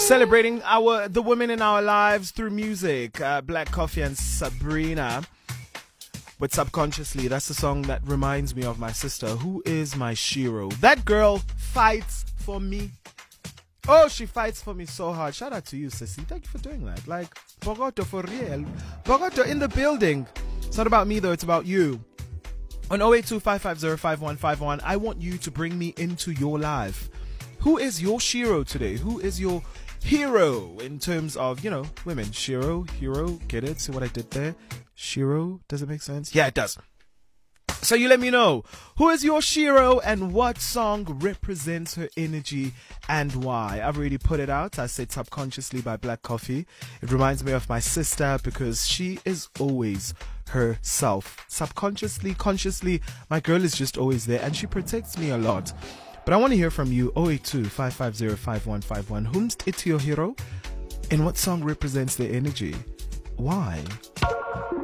Celebrating the women in our lives through music. Black Coffee and Sabrina. But Subconsciously, that's the song that reminds me of my sister, who is my Shiro. That girl fights for me. Oh, she fights for me so hard. Shout out to you, Sissy. Thank you for doing that. Like, Bogoto for real. Bogoto in the building. It's not about me, though. It's about you. On 082-550-5151, I want you to bring me into your life. Who is your Shiro today? Who is your hero in terms of, women? Shiro, hero, get it? See what I did there? Shiro, does it make sense? Yeah, it does. So you let me know, who is your Shiro and what song represents her energy and why? I've already put it out. I said Subconsciously by Black Coffee. It reminds me of my sister because she is always herself. Subconsciously, consciously, my girl is just always there and she protects me a lot. But I want to hear from you, 082-550-5151. Whom's it your hero? And what song represents their energy? Why?